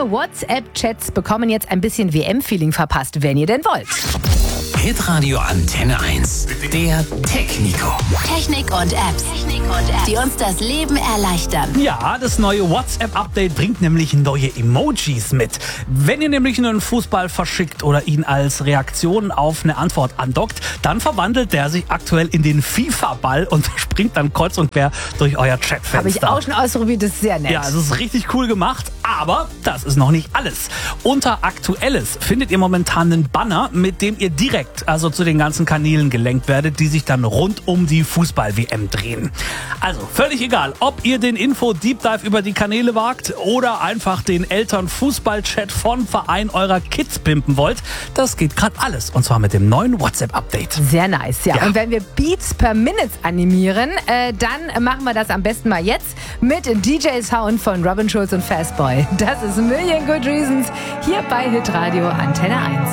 Eure WhatsApp-Chats bekommen jetzt ein bisschen WM-Feeling verpasst, wenn ihr denn wollt. Hitradio Antenne 1. Der Technico. Technik und Apps, die uns das Leben erleichtern. Ja, das neue WhatsApp-Update bringt nämlich neue Emojis mit. Wenn ihr nämlich einen Fußball verschickt oder ihn als Reaktion auf eine Antwort andockt, dann verwandelt der sich aktuell in den FIFA-Ball und springt dann kreuz und quer durch euer Chatfenster. Habe ich auch schon ausprobiert, das ist sehr nett. Ja, das ist richtig cool gemacht, aber das ist noch nicht alles. Unter Aktuelles findet ihr momentan einen Banner, mit dem ihr direkt zu den ganzen Kanälen gelenkt werdet, die sich dann rund um die Fußball-WM drehen. Also völlig egal, ob ihr den Info-Deep Dive über die Kanäle wagt oder einfach den Eltern-Fußball-Chat von Verein eurer Kids pimpen wollt, das geht gerade alles und zwar mit dem neuen WhatsApp-Update. Sehr nice, ja. Und wenn wir Beats per Minute animieren, dann machen wir das am besten mal jetzt mit DJ Sound von Robin Schulz und Fastboy. Das ist Million Good Reasons hier bei Hitradio Antenne 1.